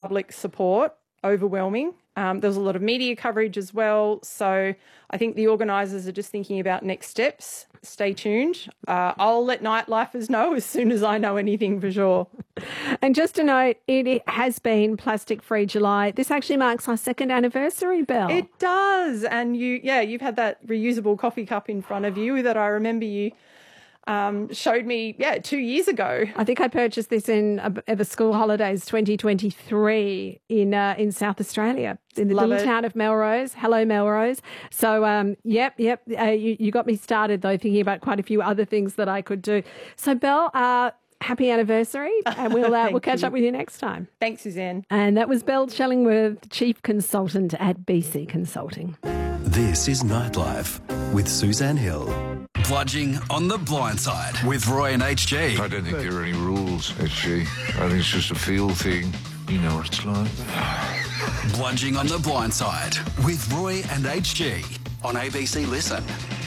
public support overwhelming. There was a lot of media coverage as well. So I think the organisers are just thinking about next steps. Stay tuned. I'll let Nightlifers know as soon as I know anything for sure. And just to note, it has been Plastic Free July. This actually marks our second anniversary, Belle. It does. And you've had that reusable coffee cup in front of you that I remember you showed me, 2 years ago. I think I purchased this in over school holidays 2023 in South Australia, in the little town of Melrose. Hello, Melrose. So, you got me started, though, thinking about quite a few other things that I could do. So, Belle, happy anniversary, and we'll catch up with you next time. Thanks, Suzanne. And that was Belle Shellingworth, Chief Consultant at BC Consulting. This is Nightlife with Suzanne Hill. Bludging on the Blind Side with Roy and HG. I don't think there are any rules, HG. I think it's just a feel thing. You know what it's like. Bludging on the Blind Side with Roy and HG on ABC Listen.